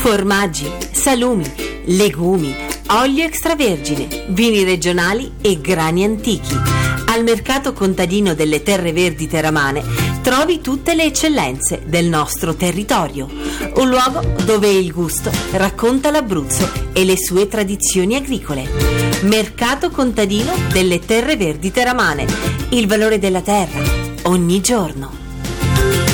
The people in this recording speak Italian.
Formaggi, salumi, legumi, olio extravergine, vini regionali e grani antichi. Al mercato contadino delle Terre Verdi Teramane trovi tutte le eccellenze del nostro territorio. Un luogo dove il gusto racconta l'Abruzzo e le sue tradizioni agricole. Mercato contadino delle Terre Verdi Teramane. Il valore della terra ogni giorno.